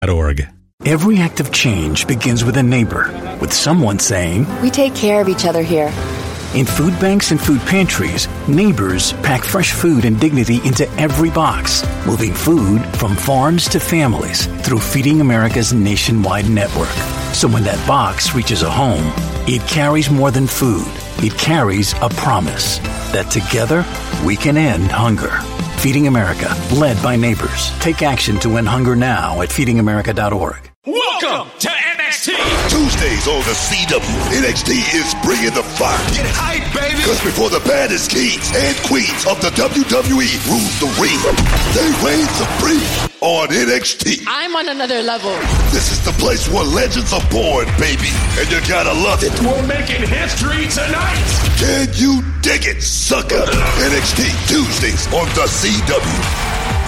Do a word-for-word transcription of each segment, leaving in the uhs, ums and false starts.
Org. Every act of change begins with a neighbor, with someone saying, "We take care of each other here." In food banks and food pantries, neighbors pack fresh food and dignity into every box, moving food from farms to families through Feeding America's nationwide network. So when that box reaches a home, it carries more than food. It carries a promise that together we can end hunger. Feeding America, led by neighbors. Take action to end hunger now at feeding america dot org. Welcome to N X T. Tuesdays on the C W, N X T is bringing the fire. Get hype, baby. Because before the baddest kings and queens of the W W E rule the ring, they reign supreme on N X T. I'm on another level. This is the place where legends are born, baby. And you gotta love it. We're making history tonight. Can you dig it, sucker? N X T, Tuesdays on the C W.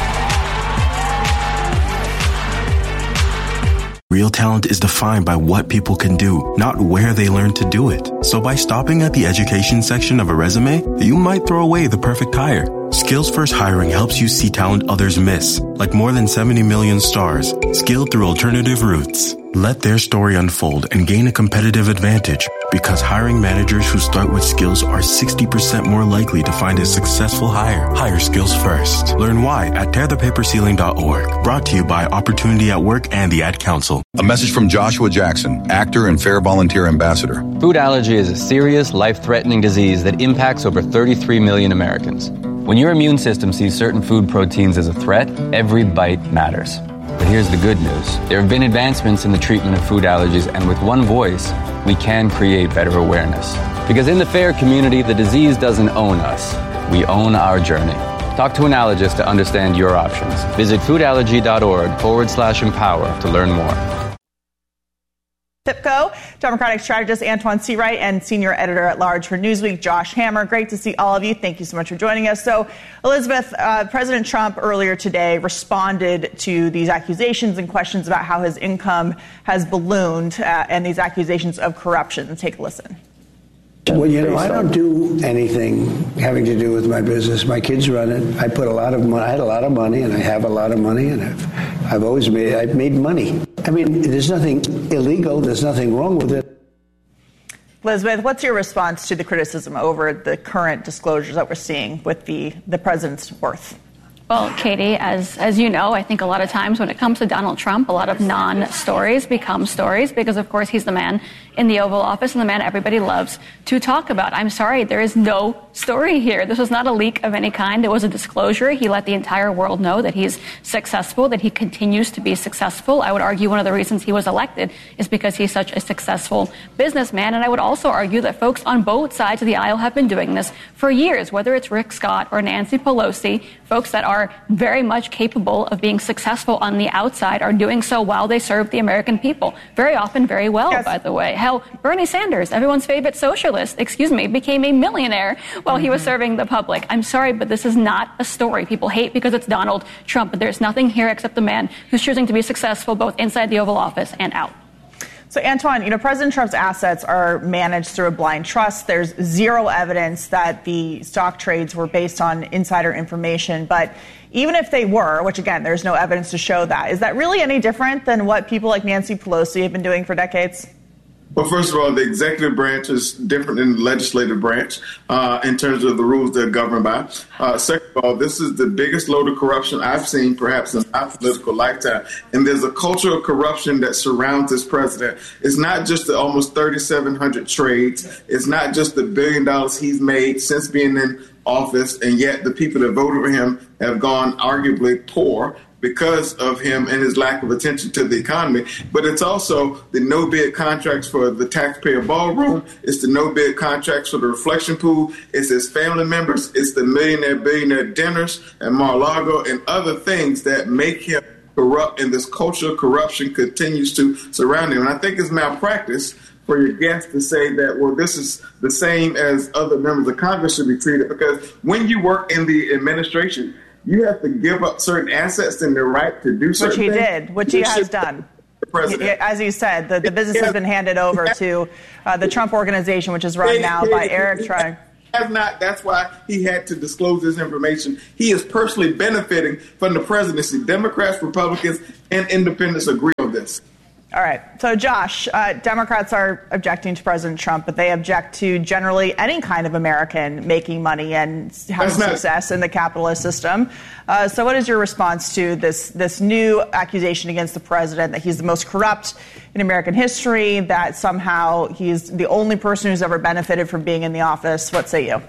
Real talent is defined by what people can do, not where they learn to do it. So by stopping at the education section of a resume, you might throw away the perfect hire. Skills First Hiring helps you see talent others miss, like more than seventy million stars, skilled through alternative routes. Let their story unfold and gain a competitive advantage, because hiring managers who start with skills are sixty percent more likely to find a successful hire. Hire skills first. Learn why at tear the paper ceiling dot org. Brought to you by Opportunity at Work and the Ad Council. A message from Joshua Jackson, actor and Fair Volunteer Ambassador. Food allergy is a serious, life-threatening disease that impacts over thirty-three million Americans. When your immune system sees certain food proteins as a threat, every bite matters. But here's the good news. There have been advancements in the treatment of food allergies, and with one voice, we can create better awareness. Because in the FAIR community, the disease doesn't own us. We own our journey. Talk to an allergist to understand your options. Visit foodallergy.org forward slash empower to learn more. TIPCO, Democratic strategist Antoine Seawright, and senior editor-at-large for Newsweek, Josh Hammer. Great to see all of you. Thank you so much for joining us. So, Elizabeth, uh, President Trump earlier today responded to these accusations and questions about how his income has ballooned uh, and these accusations of corruption. Take a listen. Well, you know, I don't do anything having to do with my business. My kids run it. I put a lot of money. I had a lot of money, and I have a lot of money, and I've, I've always made. I've made money. I mean, there's nothing illegal. There's nothing wrong with it. Elizabeth, what's your response to the criticism over the current disclosures that we're seeing with the the president's worth? Well, Katie, as as you know, I think a lot of times when it comes to Donald Trump, a lot of non-stories become stories because, of course, he's the man in the Oval Office and the man everybody loves to talk about. I'm sorry, there is no story here. This was not a leak of any kind. There was a disclosure. He let the entire world know that he's successful, that he continues to be successful. I would argue one of the reasons he was elected is because he's such a successful businessman. And I would also argue that folks on both sides of the aisle have been doing this for years, whether it's Rick Scott or Nancy Pelosi. Folks that are very much capable of being successful on the outside are doing so while they serve the American people. Very often, very well, yes. By the way. Hell, Bernie Sanders, everyone's favorite socialist, excuse me, became a millionaire while mm-hmm. he was serving the public. I'm sorry, but this is not a story. People hate because it's Donald Trump, but there's nothing here except the man who's choosing to be successful both inside the Oval Office and out. So, Antoine, you know, President Trump's assets are managed through a blind trust. There's zero evidence that the stock trades were based on insider information. But even if they were, which, again, there's no evidence to show that, is that really any different than what people like Nancy Pelosi have been doing for decades? Well, first of all, the executive branch is different than the legislative branch uh, in terms of the rules they're governed by. Uh, second of all, this is the biggest load of corruption I've seen perhaps in my political lifetime. And there's a culture of corruption that surrounds this president. It's not just the almost thirty-seven hundred trades. It's not just the billion dollars he's made since being in office. And yet the people that voted for him have gone arguably poor because of him and his lack of attention to the economy. But it's also the no-bid contracts for the taxpayer ballroom. It's the no-bid contracts for the reflection pool. It's his family members. It's the millionaire, billionaire dinners at Mar-a-Lago and other things that make him corrupt. And this culture of corruption continues to surround him. And I think it's malpractice for your guests to say that, well, this is the same as other members of Congress should be treated. Because when you work in the administration, you have to give up certain assets and the right to do certain things. Which he things. did, which he has done. As you said, the, the business has been handed over to uh, the Trump Organization, which is run now by Eric Trump. has not. That's why he had to disclose this information. He is personally benefiting from the presidency. Democrats, Republicans, and independents agree on this. All right. So, Josh, uh, Democrats are objecting to President Trump, but they object to generally any kind of American making money and having success in the capitalist system. Uh, so what is your response to this this new accusation against the president that he's the most corrupt in American history, that somehow he's the only person who's ever benefited from being in the office? What say you?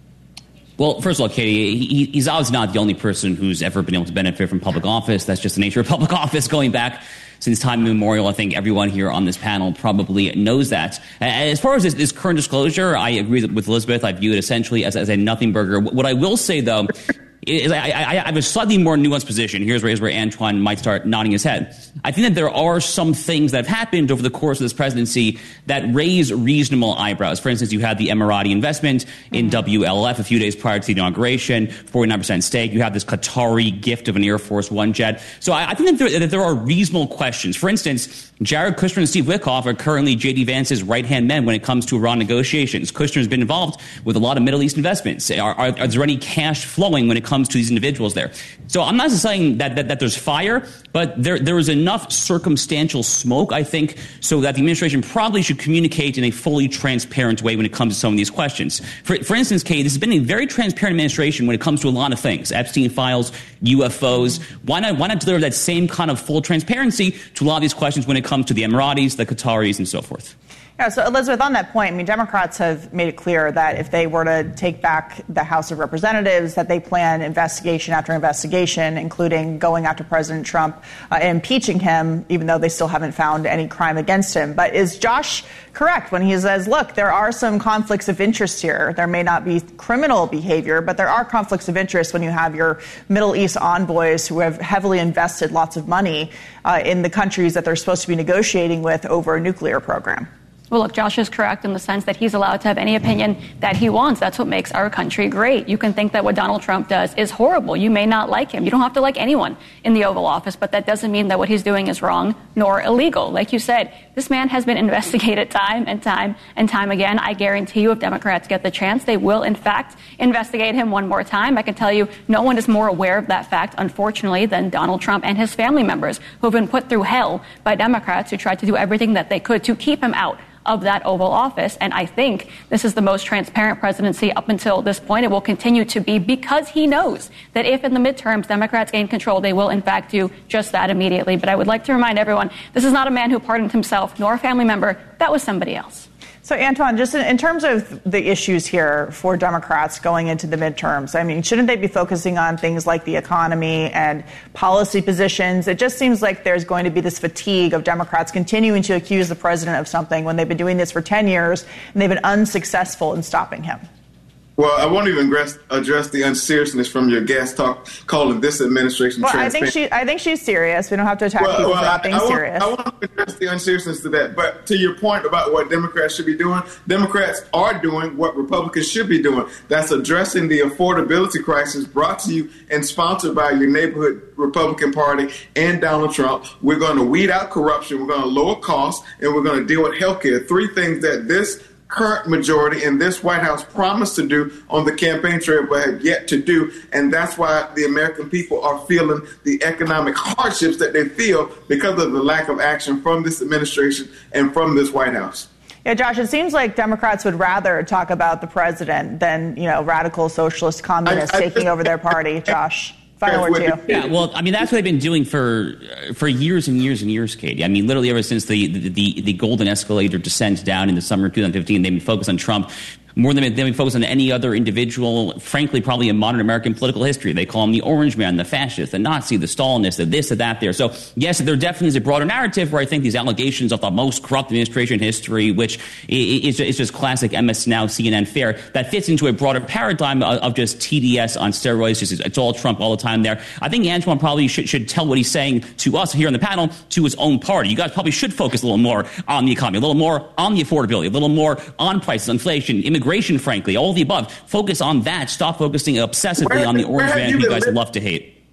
Well, first of all, Katie, he, he's obviously not the only person who's ever been able to benefit from public office. That's just the nature of public office going back since time immemorial. I think everyone here on this panel probably knows that. As far as this, this current disclosure, I agree with Elizabeth. I view it essentially as, as a nothing burger. What I will say, though, is I, I, I have a slightly more nuanced position. Here's where, here's where Antoine might start nodding his head. I think that there are some things that have happened over the course of this presidency that raise reasonable eyebrows. For instance, you had the Emirati investment in mm-hmm. W L F a few days prior to the inauguration, forty-nine percent stake. You have this Qatari gift of an Air Force One jet. So I, I think that there, that there are reasonable questions. For instance, Jared Kushner and Steve Witkoff are currently J D Vance's right-hand men when it comes to Iran negotiations. Kushner has been involved with a lot of Middle East investments. Are, are, are there any cash flowing when it comes to these individuals there? So I'm not saying that, that, that there's fire, but there there is enough circumstantial smoke, I think, so that the administration probably should communicate in a fully transparent way when it comes to some of these questions. For, for instance, Kate, this has been a very transparent administration when it comes to a lot of things. Epstein files, U F Os. Why not, why not deliver that same kind of full transparency to a lot of these questions when it comes to the Emiratis, the Qataris, and so forth? Yeah, so Elizabeth, on that point, I mean, Democrats have made it clear that if they were to take back the House of Representatives, that they plan investigation after investigation, including going after President Trump uh, and impeaching him, even though they still haven't found any crime against him. But is Josh correct when he says, look, there are some conflicts of interest here? There may not be criminal behavior, but there are conflicts of interest when you have your Middle East envoys who have heavily invested lots of money uh, in the countries that they're supposed to be negotiating with over a nuclear program. Well, look, Josh is correct in the sense that he's allowed to have any opinion that he wants. That's what makes our country great. You can think that what Donald Trump does is horrible. You may not like him. You don't have to like anyone in the Oval Office, but that doesn't mean that what he's doing is wrong nor illegal. Like you said, this man has been investigated time and time and time again. I guarantee you if Democrats get the chance, they will, in fact, investigate him one more time. I can tell you no one is more aware of that fact, unfortunately, than Donald Trump and his family members who have been put through hell by Democrats who tried to do everything that they could to keep him out of that Oval Office. And I think this is the most transparent presidency up until this point. It will continue to be because he knows that if in the midterms Democrats gain control, they will in fact do just that immediately. But I would like to remind everyone, this is not a man who pardoned himself nor a family member. That was somebody else. So, Antoine, just in terms of the issues here for Democrats going into the midterms, I mean, shouldn't they be focusing on things like the economy and policy positions? It just seems like there's going to be this fatigue of Democrats continuing to accuse the president of something when they've been doing this for ten years and they've been unsuccessful in stopping him. Well, I won't even address, address the unseriousness from your guest talk calling this administration well, transparent. I think she, I think she's serious. We don't have to attack well, people well, for not being I, I serious. Want, I want to address the unseriousness to that. But to your point about what Democrats should be doing, Democrats are doing what Republicans should be doing. That's addressing the affordability crisis brought to you and sponsored by your neighborhood Republican Party and Donald Trump. We're going to weed out corruption. We're going to lower costs, and we're going to deal with health care. Three things that this current majority in this White House promised to do on the campaign trail but have yet to do. And that's why the American people are feeling the economic hardships that they feel because of the lack of action from this administration and from this White House. Yeah, Josh, it seems like Democrats would rather talk about the president than, you know, radical socialist communists I, I taking just, over their party. Josh, final word to you. Yeah, well, I mean, that's what they've been doing for for years and years and years, Katie. I mean, literally ever since the the, the, the golden escalator descent down in the summer of twenty fifteen, they've been focused on Trump more than they've been focused on any other individual, frankly, probably in modern American political history. They call him the Orange Man, the fascist, the Nazi, the Stalinist, the this, the that there. So, yes, there definitely is a broader narrative where I think these allegations of the most corrupt administration in history, which is, is just classic M S Now, C N N fare, that fits into a broader paradigm of, of just T D S on steroids. Just, it's all Trump all the time there. I think Antoine probably should, should tell what he's saying to us here on the panel, to his own party. You guys probably should focus a little more on the economy, a little more on the affordability, a little more on prices, inflation, immigration, frankly, all the above. Focus on that. Stop focusing obsessively where, on the Orange Man who you guys li- love to hate.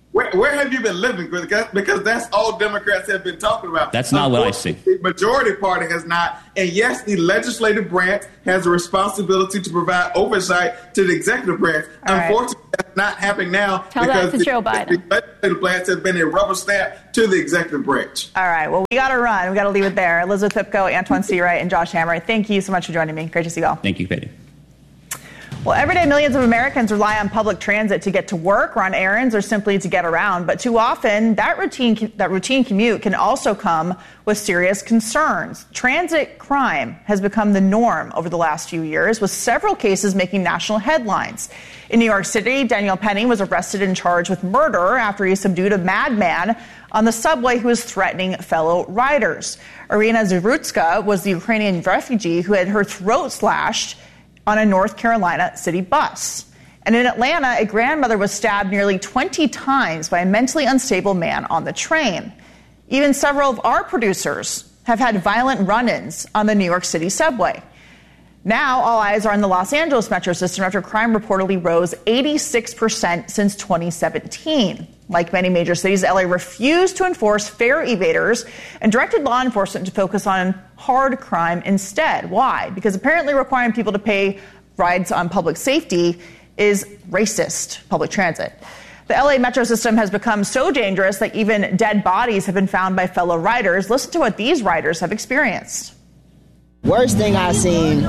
Where, where have you been living? Because, because that's all Democrats have been talking about. That's not what I see. The majority party has not. And yes, the legislative branch has a responsibility to provide oversight to the executive branch. All Unfortunately, right. that's not happening now Tell because that to the, Joe Biden. the legislative branch has been a rubber stamp to the executive branch. All right. Well, we got to run. We got to leave it there. Elizabeth Pipko, Antoine Seawright, and Josh Hammer, thank you so much for joining me. Great to see you all. Thank you, Katie. Well, every day millions of Americans rely on public transit to get to work, run errands, or simply to get around. But too often, that routine that routine commute can also come with serious concerns. Transit crime has become the norm over the last few years, with several cases making national headlines. In New York City, Daniel Penny was arrested and charged with murder after he subdued a madman on the subway who was threatening fellow riders. Irina Zerutska was the Ukrainian refugee who had her throat slashed on a North Carolina city bus. And in Atlanta, a grandmother was stabbed nearly twenty times by a mentally unstable man on the train. Even several of our producers have had violent run-ins on the New York City subway. Now, all eyes are on the Los Angeles metro system after crime reportedly rose eighty-six percent since twenty seventeen. Like many major cities, L A refused to enforce fare evaders and directed law enforcement to focus on hard crime instead. Why? Because apparently requiring people to pay rides on public safety is racist public transit. The L A metro system has become so dangerous that even dead bodies have been found by fellow riders. Listen to what these riders have experienced. Worst thing I seen,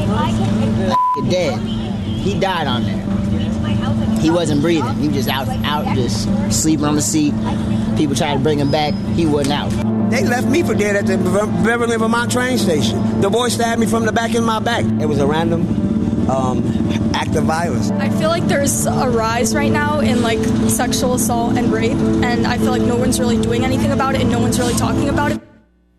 dead. He died on there. He wasn't breathing. He was just out, out, just sleeping on the seat. People tried to bring him back. He wasn't out. They left me for dead at the Beverly, Vermont train station. The boy stabbed me from the back in my back. It was a random um, act of violence. I feel like there's a rise right now in like sexual assault and rape, and I feel like no one's really doing anything about it, and no one's really talking about it.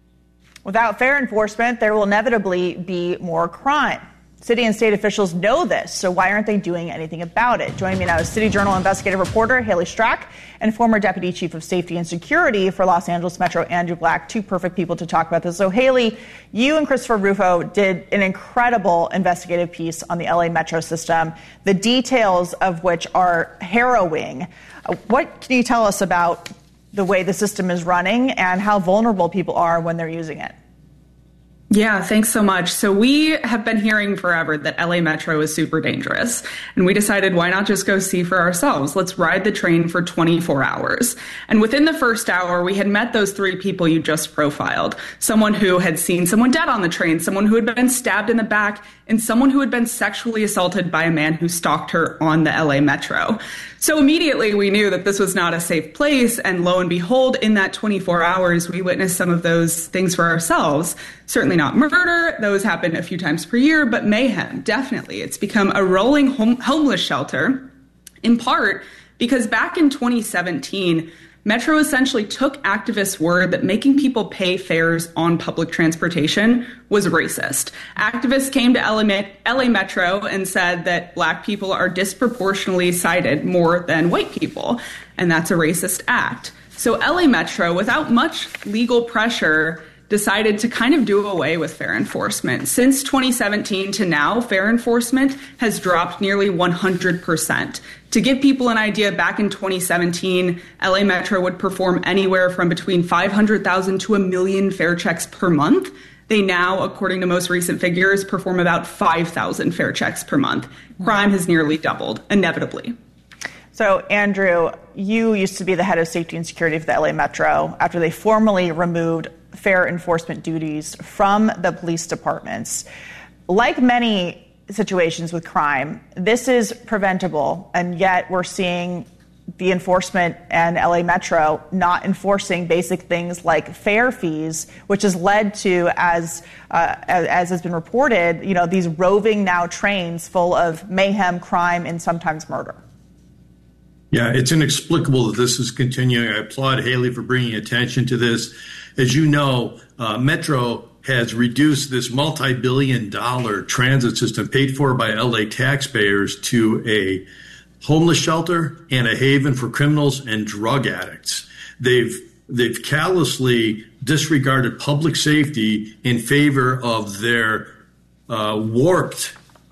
Without fair enforcement, there will inevitably be more crime. City and state officials know this, so why aren't they doing anything about it? Joining me now is City Journal investigative reporter Haley Strack and former Deputy Chief of Safety and Security for Los Angeles Metro, Andrew Black, two perfect people to talk about this. So, Haley, you and Christopher Rufo did an incredible investigative piece on the L A Metro system, the details of which are harrowing. What can you tell us about the way the system is running and how vulnerable people are when they're using it? Yeah, thanks so much. So we have been hearing forever that L A Metro is super dangerous, and we decided why not just go see for ourselves? Let's ride the train for twenty-four hours. And within the first hour, we had met those three people you just profiled. Someone who had seen someone dead on the train, someone who had been stabbed in the back, and someone who had been sexually assaulted by a man who stalked her on the L A Metro. So immediately we knew that this was not a safe place, and lo and behold, in that twenty-four hours, we witnessed some of those things for ourselves. Certainly not murder, those happen a few times per year, but mayhem, definitely. It's become a rolling home- homeless shelter, in part because back in twenty seventeen, Metro essentially took activists' word that making people pay fares on public transportation was racist. Activists came to L A Metro and said that black people are disproportionately cited more than white people, and that's a racist act. So L A Metro, without much legal pressure, decided to kind of do away with fare enforcement. Since twenty seventeen to now, fare enforcement has dropped nearly one hundred percent. To give people an idea, back in twenty seventeen, L A Metro would perform anywhere from between five hundred thousand to a million fare checks per month. They now, according to most recent figures, perform about five thousand fare checks per month. Crime has nearly doubled, inevitably. So, Andrew, you used to be the head of safety and security for the L A Metro after they formally removed fare enforcement duties from the police departments. Like many situations with crime, this is preventable, and yet we're seeing the enforcement and L A Metro not enforcing basic things like fare fees, which has led to, as uh, as has been reported, you know, these roving now trains full of mayhem, crime, and sometimes murder. Yeah, it's inexplicable that this is continuing. I applaud Haley for bringing attention to this. As you know, uh, Metro has reduced this multi-billion dollar transit system paid for by L A taxpayers to a homeless shelter and a haven for criminals and drug addicts. They've they've callously disregarded public safety in favor of their uh, warped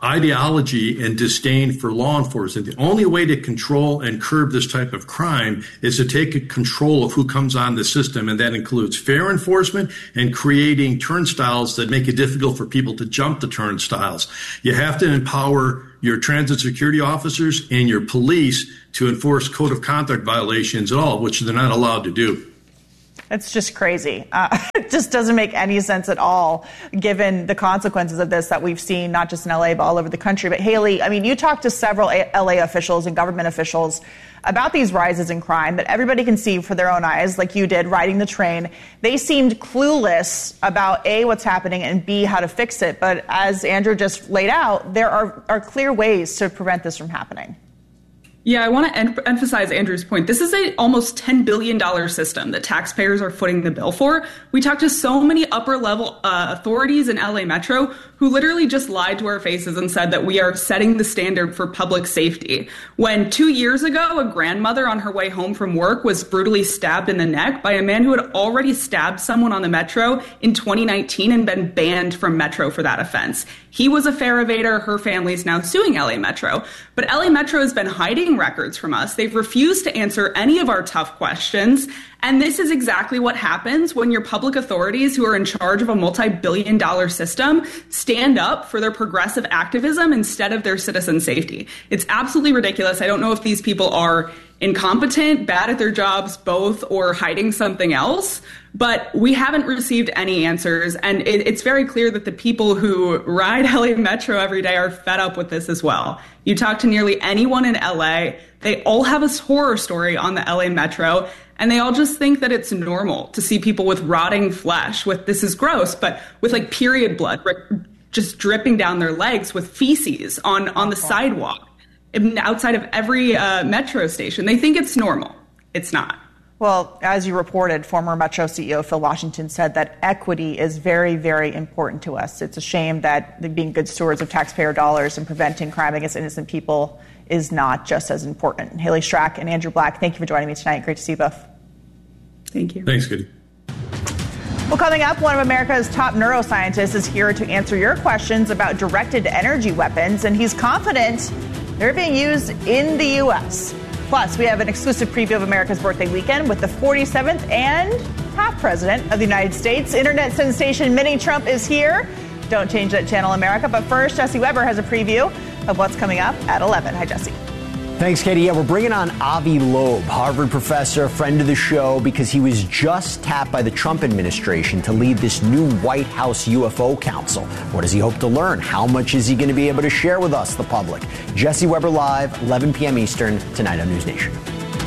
ideology and disdain for law enforcement. The only way to control and curb this type of crime is to take control of who comes on the system, and that includes fair enforcement and creating turnstiles that make it difficult for people to jump the turnstiles. You have to empower your transit security officers and your police to enforce code of conduct violations at all, which they're not allowed to do. It's just crazy. Uh, it just doesn't make any sense at all, given the consequences of this that we've seen, not just in L A, but all over the country. But Haley, I mean, you talked to several L A officials and government officials about these rises in crime that everybody can see for their own eyes, like you did, riding the train. They seemed clueless about, A, what's happening, and B, how to fix it. But as Andrew just laid out, there are, are clear ways to prevent this from happening. Yeah, I want to em- emphasize Andrew's point. This is a almost ten billion dollars system that taxpayers are footing the bill for. We talked to so many upper-level uh, authorities in L A Metro who literally just lied to our faces and said that we are setting the standard for public safety. When two years ago, a grandmother on her way home from work was brutally stabbed in the neck by a man who had already stabbed someone on the Metro in twenty nineteen and been banned from Metro for that offense. He was a fare evader. Her family is now suing L A Metro. But L A Metro has been hiding records from us. They've refused to answer any of our tough questions. And this is exactly what happens when your public authorities, who are in charge of a multi-billion dollar system, stand up for their progressive activism instead of their citizen safety. It's absolutely ridiculous. I don't know if these people are incompetent, bad at their jobs, both, or hiding something else. But we haven't received any answers. And it, it's very clear that the people who ride L A Metro every day are fed up with this as well. You talk to nearly anyone in L A, they all have a horror story on the L A Metro. And they all just think that it's normal to see people with rotting flesh, with, this is gross, but with like period blood just dripping down their legs, with feces on, on the sidewalk outside of every uh, Metro station. They think it's normal. It's not. Well, as you reported, former Metro C E O Phil Washington said that equity is very, very important to us. It's a shame that being good stewards of taxpayer dollars and preventing crime against innocent people is not just as important. Haley Strack and Andrew Black, thank you for joining me tonight. Great to see you both. Thank you. Thanks, Goody. Well, coming up, one of America's top neuroscientists is here to answer your questions about directed energy weapons, and he's confident they're being used in the U S. Plus, we have an exclusive preview of America's birthday weekend with the forty-seventh and half president of the United States. Internet sensation Mini Trump is here. Don't change that channel, America. But first, Jesse Weber has a preview of what's coming up at eleven. Hi, Jesse. Thanks, Katie. Yeah, we're bringing on Avi Loeb, Harvard professor, friend of the show, because he was just tapped by the Trump administration to lead this new White House U F O Council. What does he hope to learn? How much is he going to be able to share with us, the public? Jesse Weber live, eleven p.m. Eastern, tonight on News Nation.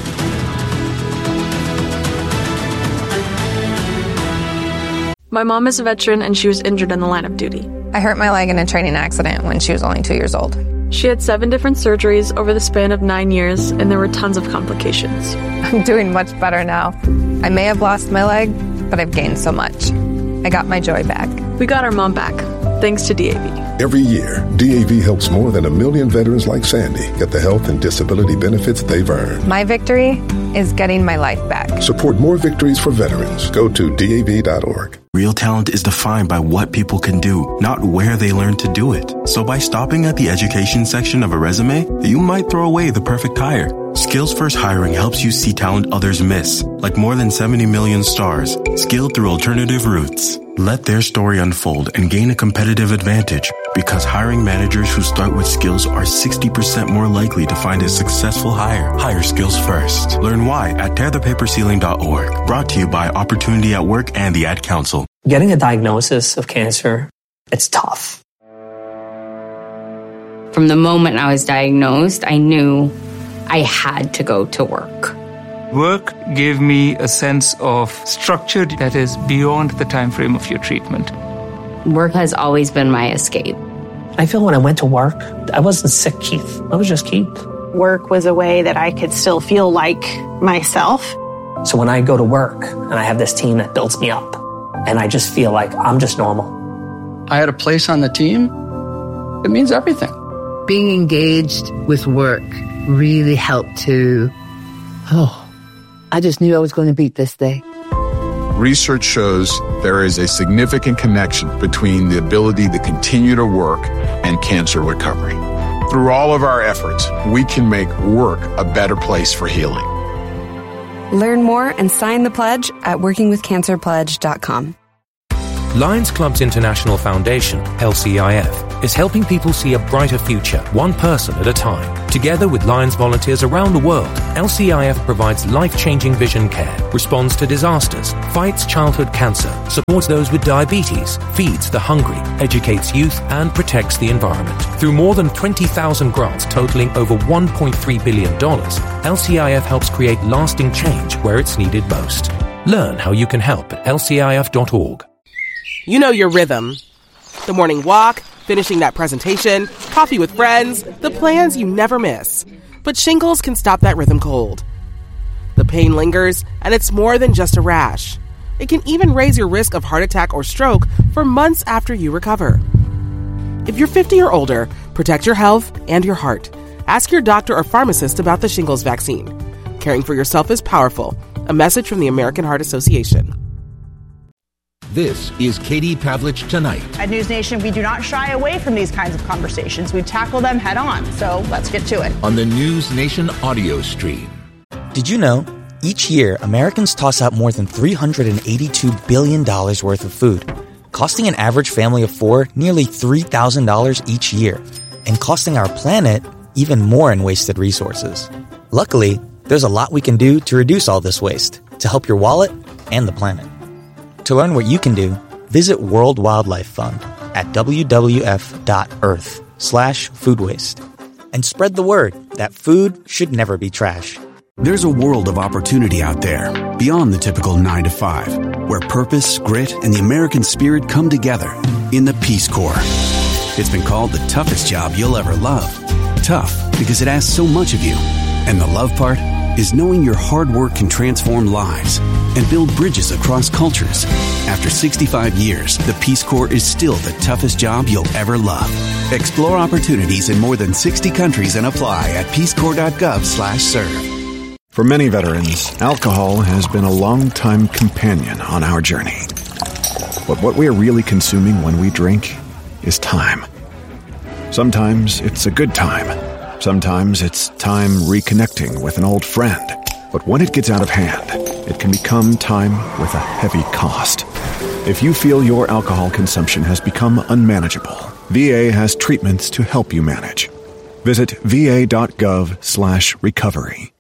My mom is a veteran and she was injured in the line of duty. I hurt my leg in a training accident when she was only two years old. She had seven different surgeries over the span of nine years, and there were tons of complications. I'm doing much better now. I may have lost my leg, but I've gained so much. I got my joy back. We got our mom back, thanks to D A V. Every year, D A V helps more than a million veterans like Sandy get the health and disability benefits they've earned. My victory is getting my life back. Support more victories for veterans. Go to D A V dot org. Real talent is defined by what people can do, not where they learn to do it. So by stopping at the education section of a resume, you might throw away the perfect hire. Skills First Hiring helps you see talent others miss, like more than seventy million stars, skilled through alternative routes. Let their story unfold and gain a competitive advantage, because hiring managers who start with skills are sixty percent more likely to find a successful hire. Hire skills first. Learn why at tear the paper ceiling dot org. Brought to you by Opportunity at Work and the Ad Council. Getting a diagnosis of cancer, it's tough. From the moment I was diagnosed, I knew I had to go to work. Work gave me a sense of structure that is beyond the time frame of your treatment. Work has always been my escape. I feel when I went to work, I wasn't sick Keith. I was just Keith. Work was a way that I could still feel like myself. So when I go to work and I have this team that builds me up, and I just feel like I'm just normal. I had a place on the team. It means everything. Being engaged with work really helped to, oh, I just knew I was going to beat this day. research shows there is a significant connection between the ability to continue to work and cancer recovery. Through all of our efforts, we can make work a better place for healing. Learn more and sign the pledge at working with cancer pledge dot com. Lions Club's International Foundation, L C I F, is helping people see a brighter future, one person at a time. Together with Lions volunteers around the world, L C I F provides life-changing vision care, responds to disasters, fights childhood cancer, supports those with diabetes, feeds the hungry, educates youth, and protects the environment. Through more than twenty thousand grants totaling over one point three billion dollars, L C I F helps create lasting change where it's needed most. Learn how you can help at L C I F dot org. You know your rhythm. The morning walk, finishing that presentation, coffee with friends, the plans you never miss. But shingles can stop that rhythm cold. The pain lingers, and it's more than just a rash. It can even raise your risk of heart attack or stroke for months after you recover. If you're fifty or older, protect your health and your heart. Ask your doctor or pharmacist about the shingles vaccine. Caring for yourself is powerful. A message from the American Heart Association. This is Katie Pavlich Tonight. At News Nation, we do not shy away from these kinds of conversations. We tackle them head on. So let's get to it. On the News Nation audio stream. Did you know each year Americans toss out more than three hundred eighty-two billion dollars worth of food, costing an average family of four nearly three thousand dollars each year, and costing our planet even more in wasted resources? Luckily, there's a lot we can do to reduce all this waste to help your wallet and the planet. To learn what you can do, visit World Wildlife Fund at w w f dot earth slash food waste and spread the word that food should never be trash. There's a world of opportunity out there beyond the typical nine to five, where purpose, grit, and the American spirit come together in the Peace Corps. It's been called the toughest job you'll ever love. Tough because it asks so much of you. And the love part is knowing your hard work can transform lives and build bridges across cultures. After sixty-five years, the Peace Corps is still the toughest job you'll ever love. Explore opportunities in more than sixty countries and apply at peace corps dot gov slash serve. For many veterans, alcohol has been a long-time companion on our journey. But what we are really consuming when we drink is time. Sometimes it's a good time. Sometimes it's time reconnecting with an old friend. But when it gets out of hand, it can become time with a heavy cost. If you feel your alcohol consumption has become unmanageable, V A has treatments to help you manage. Visit v a dot gov slash recovery.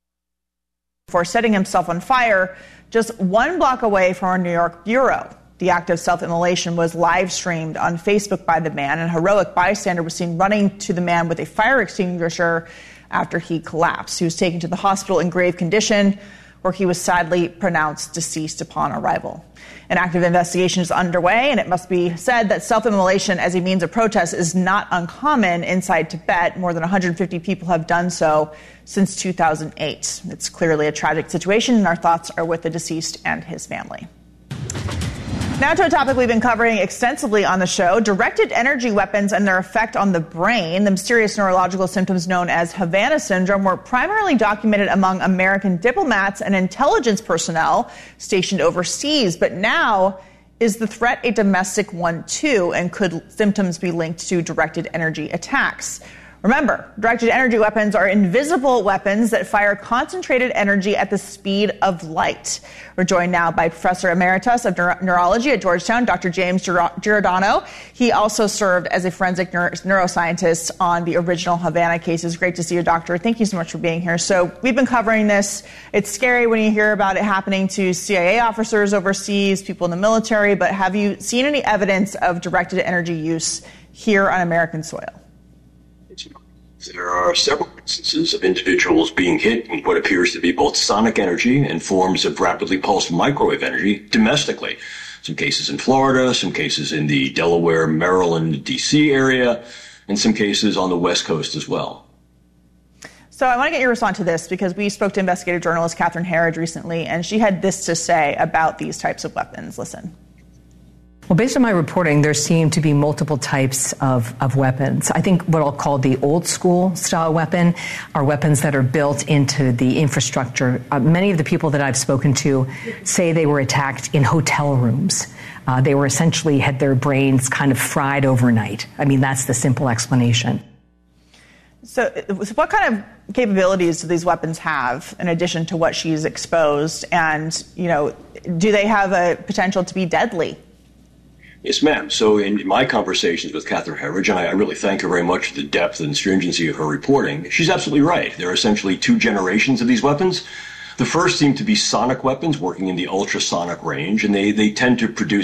For setting himself on fire just one block away from our New York bureau. The act of self-immolation was live-streamed on Facebook by the man, and a heroic bystander was seen running to the man with a fire extinguisher after he collapsed. He was taken to the hospital in grave condition, where he was sadly pronounced deceased upon arrival. An active investigation is underway, and it must be said that self-immolation as a means of protest is not uncommon inside Tibet. More than one hundred fifty people have done so since two thousand eight. It's clearly a tragic situation, and our thoughts are with the deceased and his family. Now to a topic we've been covering extensively on the show, directed energy weapons and their effect on the brain. The mysterious neurological symptoms known as Havana syndrome were primarily documented among American diplomats and intelligence personnel stationed overseas. But now, is the threat a domestic one too? And could symptoms be linked to directed energy attacks? Remember, directed energy weapons are invisible weapons that fire concentrated energy at the speed of light. We're joined now by Professor Emeritus of Neuro- Neurology at Georgetown, Doctor James Giordano. He also served as a forensic neuro- neuroscientist on the original Havana cases. Great to see you, Doctor. Thank you so much for being here. So we've been covering this. It's scary when you hear about it happening to C I A officers overseas, people in the military, but have you seen any evidence of directed energy use here on American soil? There are several instances of individuals being hit in what appears to be both sonic energy and forms of rapidly pulsed microwave energy domestically. Some cases in Florida, some cases in the Delaware, Maryland, D C area, and some cases on the West Coast as well. So I want to get your response to this because we spoke to investigative journalist Catherine Herridge recently, and she had this to say about these types of weapons. Listen. Well, based on my reporting, there seem to be multiple types of, of weapons. I think what I'll call the old school style weapon are weapons that are built into the infrastructure. Uh, many of the people that I've spoken to say they were attacked in hotel rooms. Uh, they were essentially had their brains kind of fried overnight. I mean, that's the simple explanation. So, so what kind of capabilities do these weapons have in addition to what she's exposed? And, you know, do they have a potential to be deadly? Yes, ma'am. So in my conversations with Catherine Herridge, and I really thank her very much for the depth and stringency of her reporting, she's absolutely right. There are essentially two generations of these weapons. The first seem to be sonic weapons working in the ultrasonic range, and they, they tend to produce